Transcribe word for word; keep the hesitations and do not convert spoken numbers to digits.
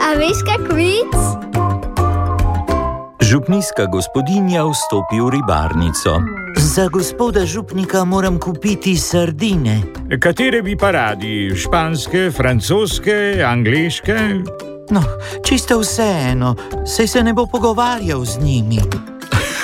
A veš kak vic? Župnijska gospodinja vstopi v ribarnico. Za gospoda župnika moram kupiti sardine. Katere bi pa radi? Španske, francoske, angleške? No, čisto vseeno, saj se ne bo pogovarjal z njimi.